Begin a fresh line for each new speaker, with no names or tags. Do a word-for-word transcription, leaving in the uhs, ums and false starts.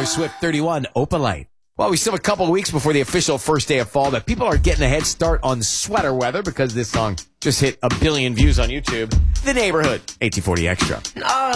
Taylor Swift, thirty-one, Opalite. Well, we still have a couple of weeks before the official first day of fall, but people are getting a head start on sweater weather because this song just hit a billion views on YouTube. The Neighborhood, eighteen forty Extra.